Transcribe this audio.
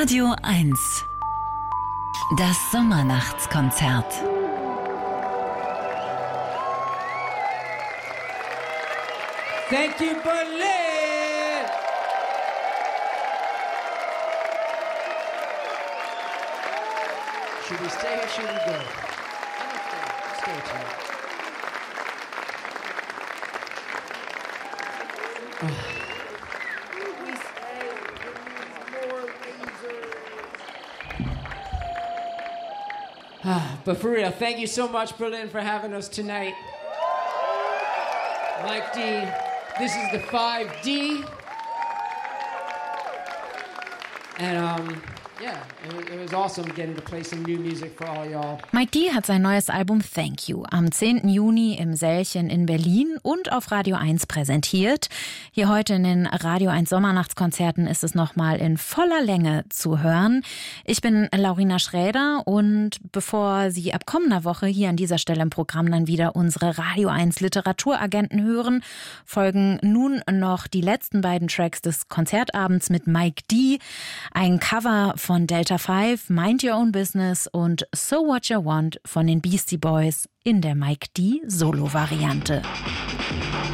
Radio 1. Das Sommernachtskonzert. Thank you, Berlin! Should we stay or should we go? Stay tonight. We stay. More lasers. But for real, thank you so much, Berlin, for having us tonight. Mike D, this is the 5D. And yeah, it was awesome getting to play some new music for all y'all. Mike D hat sein neues Album Thank You am 10. Juni im Sälchen in Berlin und auf Radio 1 präsentiert. Hier heute in den Radio 1 Sommernachtskonzerten ist es nochmal in voller Länge zu hören. Ich bin Laurina Schräder und bevor Sie ab kommender Woche hier an dieser Stelle im Programm dann wieder unsere Radio 1 Literaturagenten hören, folgen nun noch die letzten beiden Tracks des Konzertabends mit Mike D. Ein Cover von Delta 5, Mind Your Own Business und So What You Want von den Beastie Boys in der Mike D Solo-Variante.